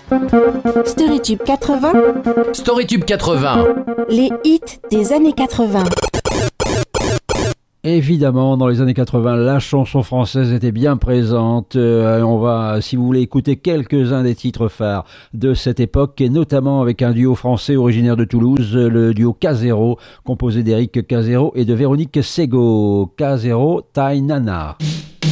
Storytube 80, Storytube 80. les hits des années 80. Évidemment, dans les années 80, la chanson française était bien présente. On va, si vous voulez, écouter quelques-uns des titres phares de cette époque, et notamment avec un duo français originaire de Toulouse, le duo K0, composé d'Éric K0 et de Véronique Sego. K0, Tai Nana.